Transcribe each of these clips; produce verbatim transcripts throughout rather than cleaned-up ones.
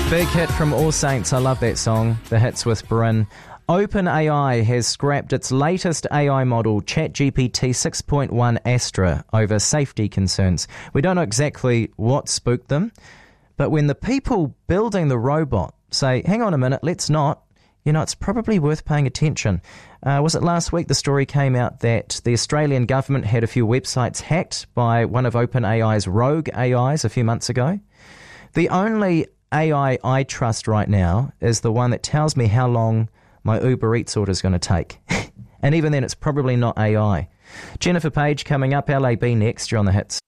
Big hit from All Saints. I love that song. The hits with Bryn. OpenAI has scrapped its latest A I model, ChatGPT six point one Astra, over safety concerns. We don't know exactly what spooked them, but when the people building the robot say, hang on a minute, let's not, you know, it's probably worth paying attention. Uh, was it last week the story came out that the Australian government had a few websites hacked by one of OpenAI's rogue A Is a few months ago? The only A I I trust right now is the one that tells me how long my Uber Eats order is going to take. And even then, it's probably not A I. Jennifer Page coming up, L A B next. You're on the hits.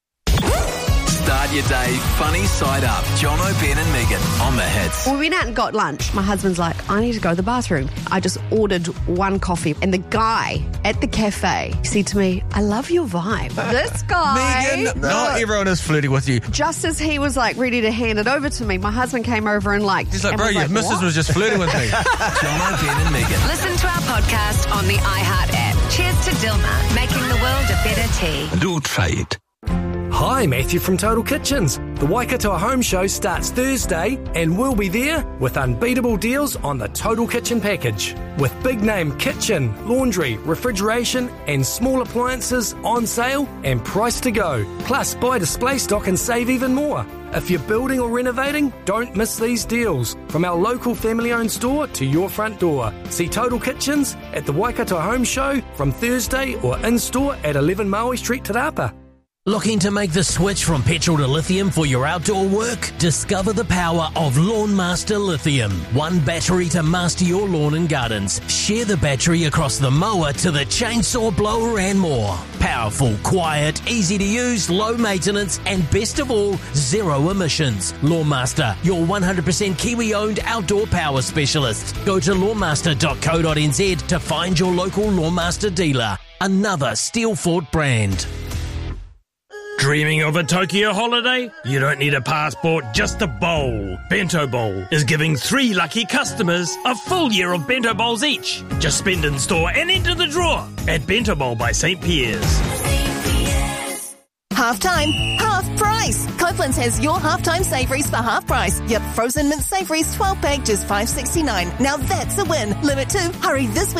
Start your day funny side up. John O'Brien and Megan on the hits. We went out and got lunch. My husband's like, I need to go to the bathroom. I just ordered one coffee. And the guy at the cafe said to me, I love your vibe. This guy. Megan, not everyone is flirting with you. Just as he was like ready to hand it over to me, my husband came over and like... He's like, and bro, was your like, missus what? was just flirting with me. John O'Brien and Megan. Listen to our podcast on the iHeart app. Cheers to Dilmah, making the world a better tea. Do try it. Hi, Matthew from Total Kitchens. The Waikato Home Show starts Thursday and we'll be there with unbeatable deals on the Total Kitchen package. With big name kitchen, laundry, refrigeration and small appliances on sale and price to go. Plus, buy display stock and save even more. If you're building or renovating, don't miss these deals. From our local family-owned store to your front door. See Total Kitchens at the Waikato Home Show from Thursday or in-store at eleven Maui Street, Te Rapa. Looking to make the switch from petrol to lithium for your outdoor work? Discover the power of Lawn Master Lithium. One battery to master your lawn and gardens. Share the battery across the mower to the chainsaw blower and more. Powerful, quiet, easy to use, low maintenance, and best of all, zero emissions. Lawn Master, your one hundred percent Kiwi-owned outdoor power specialist. Go to lawnmaster dot co dot n z to find your local Lawn Master dealer. Another Steelfort brand. Dreaming of a Tokyo holiday? You don't need a passport, just a bowl. Bento Bowl is giving three lucky customers a full year of Bento Bowls each. Just spend in store and enter the draw at Bento Bowl by Saint Pierre's. Half time, half price. Copeland's has your half-time savouries for half price. Yep, frozen mint savouries twelve pack, just five sixty-nine. Now that's a win. Limit two. Hurry this week.